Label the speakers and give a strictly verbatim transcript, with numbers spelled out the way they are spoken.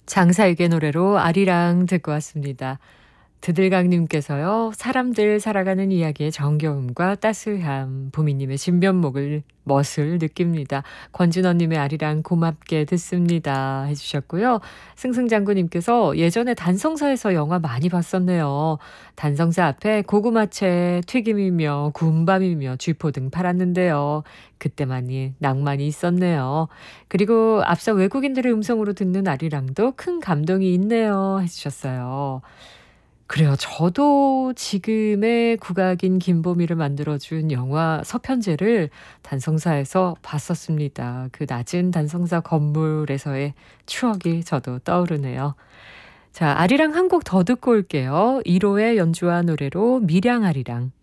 Speaker 1: 장사에게 노래로 아리랑 듣고 왔습니다. 드들강님께서요. 사람들 살아가는 이야기의 정겨움과 따스함, 보미님의 진면목을 멋을 느낍니다. 권진원님의 아리랑 고맙게 듣습니다 해주셨고요. 승승장구님께서 예전에 단성사에서 영화 많이 봤었네요. 단성사 앞에 고구마채, 튀김이며 군밤이며 쥐포 등 팔았는데요. 그때만이 낭만이 있었네요. 그리고 앞서 외국인들의 음성으로 듣는 아리랑도 큰 감동이 있네요 해주셨어요. 그래요. 저도 지금의 국악인 김보미를 만들어준 영화 서편제를 단성사에서 봤었습니다. 그 낮은 단성사 건물에서의 추억이 저도 떠오르네요. 자, 아리랑 한 곡 더 듣고 올게요. 일 호의 연주와 노래로 밀양아리랑.